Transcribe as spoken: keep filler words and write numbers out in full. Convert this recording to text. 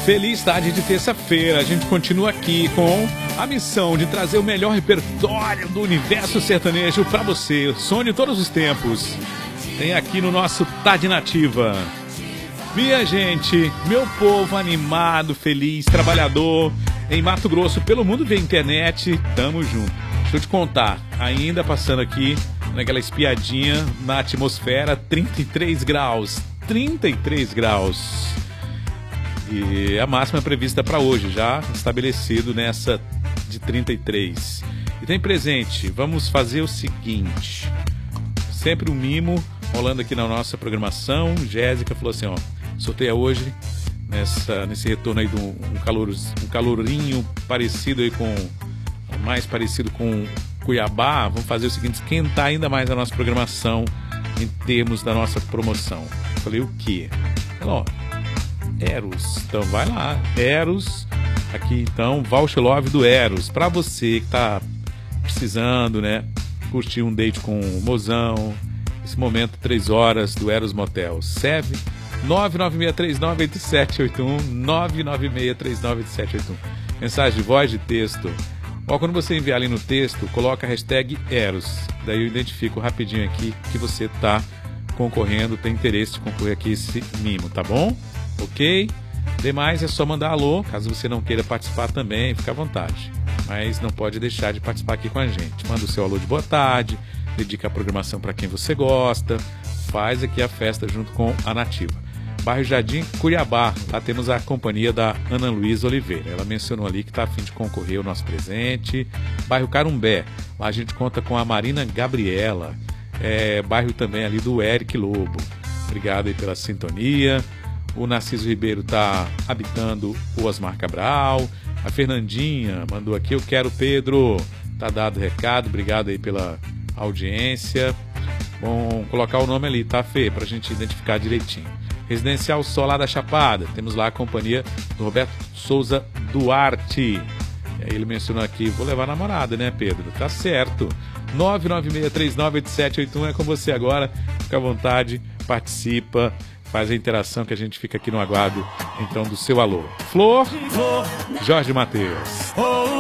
Feliz tarde de terça-feira. A gente continua aqui com a missão de trazer o melhor repertório do universo sertanejo para você. Sonhe todos os tempos. Tem aqui no nosso Tarde Nativa. Minha gente, meu povo animado, feliz, trabalhador, em Mato Grosso, pelo mundo via internet, tamo junto. Deixa eu te contar, ainda passando aqui naquela espiadinha na atmosfera, trinta e três graus. trinta e três graus. E a máxima prevista para hoje, já estabelecido nessa de trinta e três. E tem presente, vamos fazer o seguinte. Sempre um mimo rolando aqui na nossa programação. Jéssica falou assim, ó, sorteia hoje nessa, nesse retorno aí de um, um, calor, um calorinho parecido aí com, mais parecido com Cuiabá. Vamos fazer o seguinte, esquentar ainda mais a nossa programação em termos da nossa promoção. Falei, o quê? Ó, Eros, então vai lá, Eros, aqui então, Voucher Love do Eros, pra você que tá precisando, né, curtir um date com o mozão, esse momento, três horas do Eros Motel, serve nove nove seis três nove oito sete oito um, nove nove seis três nove oito sete oito um, mensagem de voz, de texto. Ó, quando você enviar ali no texto, coloca a hashtag Eros, daí eu identifico rapidinho aqui que você tá concorrendo, tem interesse de concorrer aqui esse mimo, tá bom? Ok? Demais é só mandar alô, caso você não queira participar também, fica à vontade. Mas não pode deixar de participar aqui com a gente. Manda o seu alô de boa tarde, dedica a programação para quem você gosta, faz aqui a festa junto com a Nativa. Bairro Jardim, Cuiabá, lá temos a companhia da Ana Luísa Oliveira. Ela mencionou ali que está a fim de concorrer ao nosso presente. Bairro Carumbé, lá a gente conta com a Marina Gabriela. É, bairro também ali do Eric Lobo. Obrigado aí pela sintonia. O Narciso Ribeiro está habitando o Osmar Cabral. A Fernandinha mandou aqui, eu quero Pedro. Tá dado o recado, obrigado aí pela audiência. Bom, colocar o nome ali, tá, Fê? Pra gente identificar direitinho. Residencial Solar da Chapada, temos lá a companhia do Roberto Souza Duarte. E aí ele mencionou aqui, vou levar a namorada, né, Pedro? Tá certo. nove nove seis três nove oito sete oito um é com você agora. Fica à vontade, participa. Faz a interação que a gente fica aqui no aguardo, então, do seu alô. Flor, Jorge Mateus.